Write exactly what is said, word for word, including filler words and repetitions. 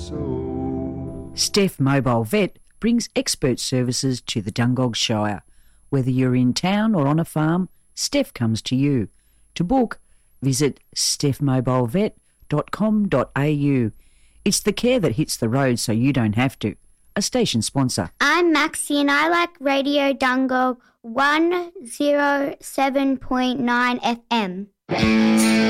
soul. Steph Mobile Vet brings expert services to the Dungog Shire. Whether you're in town or on a farm, Steph comes to you. To book, visit steph mobile vet dot com dot a u. It's the care that hits the road so you don't have to. A station sponsor. I'm Maxie and I like Radio Dungog one oh seven point nine F M.